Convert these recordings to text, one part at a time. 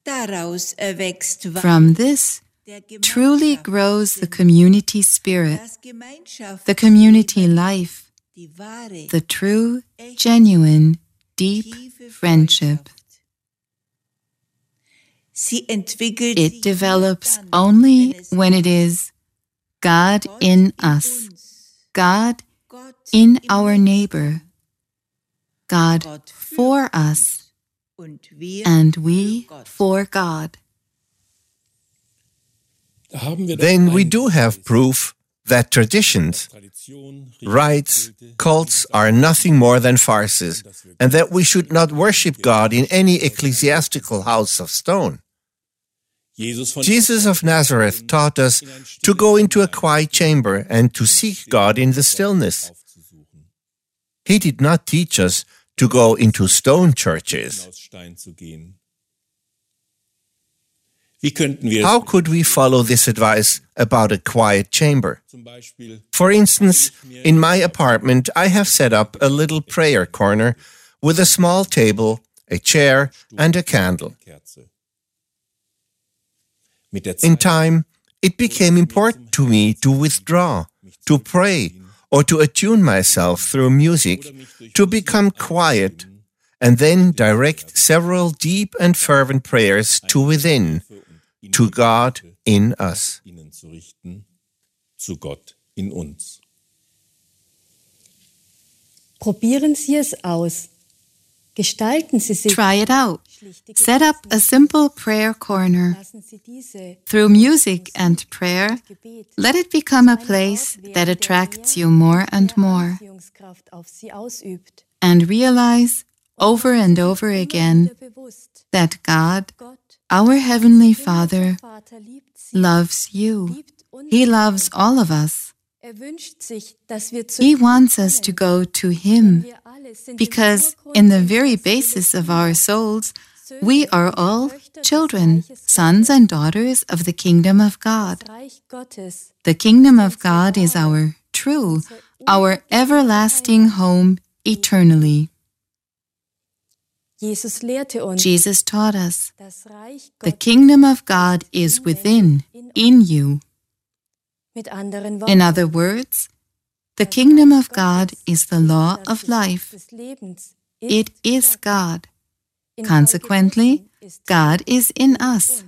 From this truly grows the community spirit, the community life, the true, genuine, deep friendship. It develops only when it is God in us, God in our neighbor, God for us, and we for God. Then we do have proof that traditions, rites, cults are nothing more than farces, and that we should not worship God in any ecclesiastical house of stone. Jesus of Nazareth taught us to go into a quiet chamber and to seek God in the stillness. He did not teach us to go into stone churches. How could we follow this advice about a quiet chamber? For instance, in my apartment, I have set up a little prayer corner with a small table, a chair, and a candle. In time, it became important to me to withdraw, to pray, or to attune myself through music, to become quiet, and then direct several deep and fervent prayers to within, to God in us. Probieren Sie es aus. Gestalten Sie sich. Try it out. Set up a simple prayer corner. Through music and prayer, let it become a place that attracts you more and more. And realize over and over again that God, our Heavenly Father, loves you. He loves all of us. He wants us to go to Him, because in the very basis of our souls, we are all children, sons and daughters of the kingdom of God. The kingdom of God is our true, our everlasting home eternally. Jesus taught us, the kingdom of God is within, in you. In other words, the kingdom of God is the law of life. It is God. Consequently, God is in us.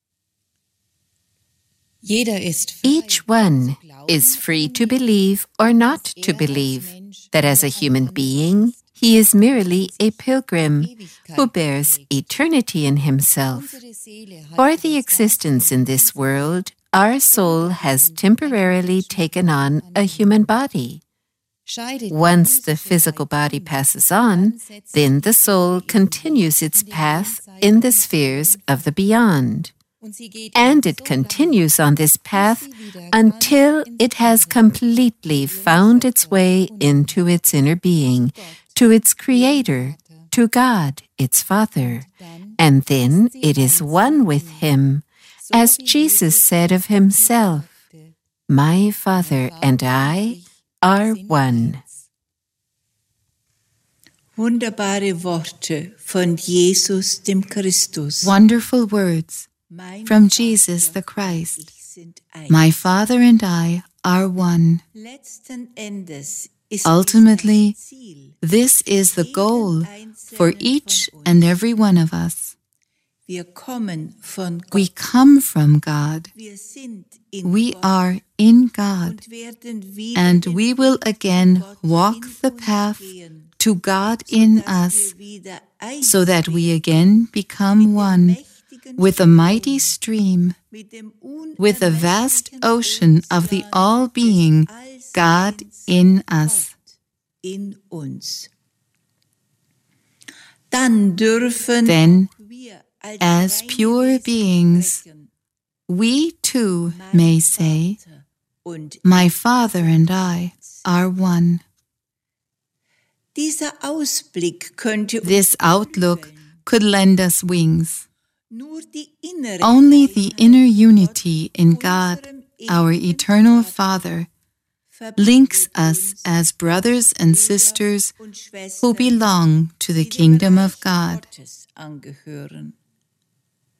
Each one is free to believe or not to believe that as a human being, he is merely a pilgrim who bears eternity in himself. For the existence in this world, our soul has temporarily taken on a human body. Once the physical body passes on, then the soul continues its path in the spheres of the beyond. And it continues on this path until it has completely found its way into its inner being, to its Creator, to God, its Father. And then it is one with Him, as Jesus said of Himself, "My Father and I are one." Wunderbare Worte von Jesus dem Christus. Wonderful words from Jesus the Christ. My Father and I are one. Ultimately, this is the goal for each and every one of us. We come from God. We are in God. And we will again walk the path to God in us, so that we again become one with a mighty stream, with the vast ocean of the all-being God in us. Then, as pure beings, we too may say, "My Father and I are one." This outlook could lend us wings. Only the inner unity in God, our eternal Father, links us as brothers and sisters who belong to the kingdom of God.